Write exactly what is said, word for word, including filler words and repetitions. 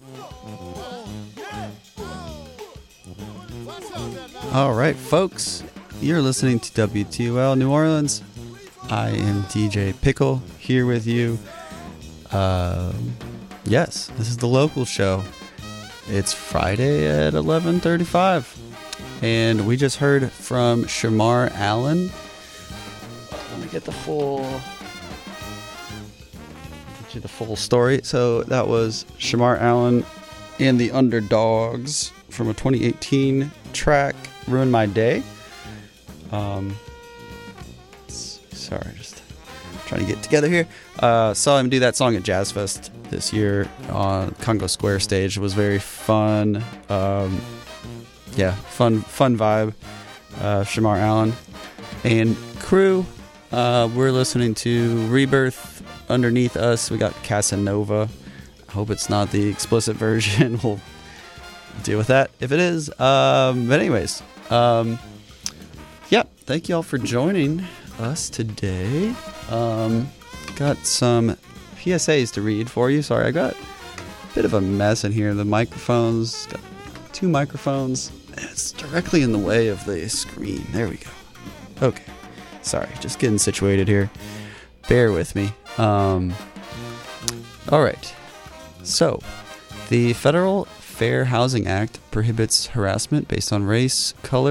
All right, folks, you're listening to W T O L New Orleans. I am D J Pickle here with you. Uh, yes, this is the local show. It's Friday at eleven thirty-five, and we just heard from Shamar Allen. Let me get the full, get you the full story. So that was Shamar Allen and the Underdogs from a twenty eighteen track, Ruin My Day. Um, sorry, just trying to get together here. Uh, saw him do that song at Jazz Fest this year on Congo Square stage. It was very fun. Um, yeah, fun, fun vibe. Uh, Shamar Allen and crew. Uh, we're listening to Rebirth. Underneath us, we got Casanova. I hope it's not the explicit version. We'll deal with that if it is. Um, but anyways, um, yeah, thank you all for joining us today. Um, got some P S As to read for you. Sorry, I got a bit of a mess in here. The microphones, got two microphones. It's directly in the way of the screen. There we go. Okay. Sorry, just getting situated here. Bear with me. Um, all right. So, the Federal Fair Housing Act prohibits harassment based on race, color,